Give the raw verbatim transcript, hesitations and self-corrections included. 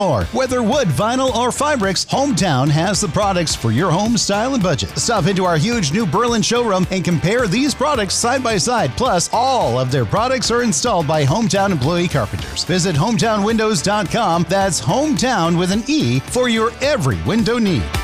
Or whether wood, vinyl, or Fibrix, Hometown has the products for your home style and budget. Stop into our huge new Berlin showroom and compare these products side by side. Plus, all of their products are installed by Hometown employee carpenters. Visit hometown windows dot com. That's Hometown with an E for your every window need.